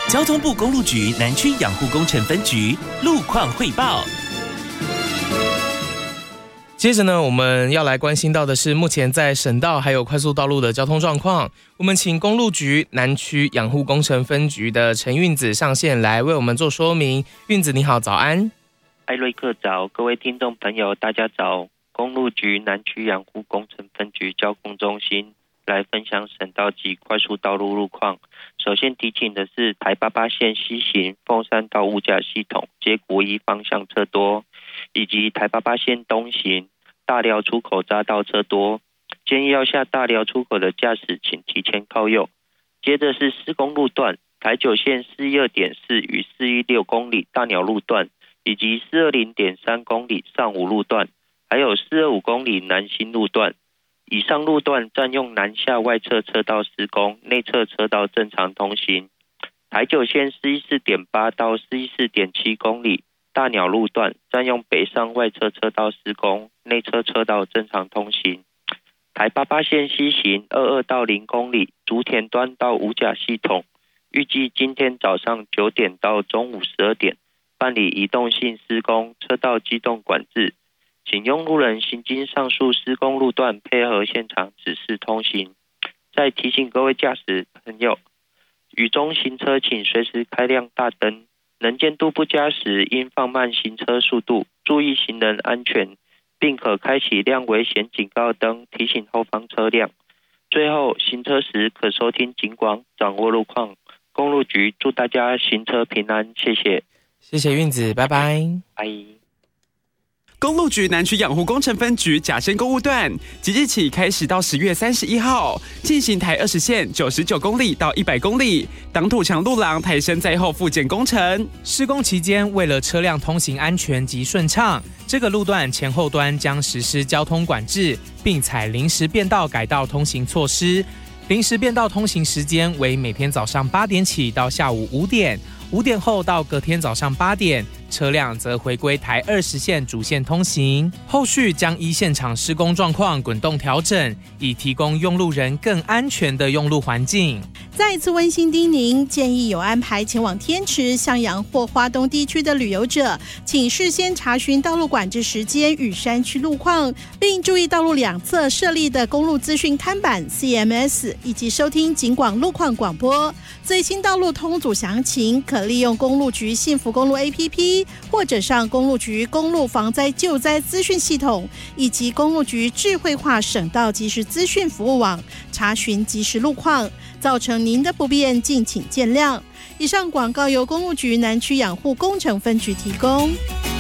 交通部公路局南区养护工程分局路况汇报。 接着呢，我们要来关心到的是目前在省道还有快速道路的交通状况。我们请公路局南区养护工程分局的陈运子上线来为我们做说明。运子你好，早安。 艾瑞克早，各位听众朋友大家早。公路局南区养护工程分局交通中心来分享省道及快速道路路况。首先提醒的是，台88线西行凤山到五甲系统接国一方向车多，以及台88线东行大寮出口匝道车多，建议要下大寮出口的驾驶请提前靠右。接着是施工路段，台9线412.4与416公里大鸟路段，以及420.3公里上武路段，还有425公里南新路段。以上路段占用南下外侧车道施工，内侧车道正常通行。台9线414.8到414.7公里大鸟路段占用北上外侧车道施工，内侧车道正常通行。台88线西行22到0公里竹田端到五甲系统，预计今天早上9点到中午12点办理移动性施工车道机动管制，请用路人行经上述施工路段配合现场指示通行。再提醒各位驾驶朋友，雨中行车请随时开亮大灯，能见度不佳时应放慢行车速度，注意行人安全，并可开启亮危险警告灯提醒后方车辆。最后，行车时可收听警广，掌握路况。公路局祝大家行车平安，谢谢。 谢谢运子，拜拜。 拜。 公路局南区养护工程分局甲深公路段即日起开始到10月31号进行台20线99公里到100公里挡土墙路廊台深在后复建工程。 施工期间，为了车辆通行安全及顺畅，这个路段前后端将实施交通管制，并采临时变道改道通行措施。临时变道通行时间为每天早上8点起到下午5点，5点后到隔天早上8点，车辆则回归台20线主线通行。后续将依现场施工状况滚动调整，以提供用路人更安全的用路环境。 再一次温馨叮咛，建议有安排前往天池、向阳或花东地区的旅游者，请事先查询道路管制时间与山区路况，并注意道路两侧设立的公路资讯看板 CMS， 以及收听警广路况广播。最新道路通组详情可利用公路局幸福公路 APP， 或者上公路局公路防灾救灾资讯系统，以及公路局智慧化省道即时资讯服务网查询即时路况。造成您的不便，敬请见谅。以上广告由公路局南区养护工程分局提供。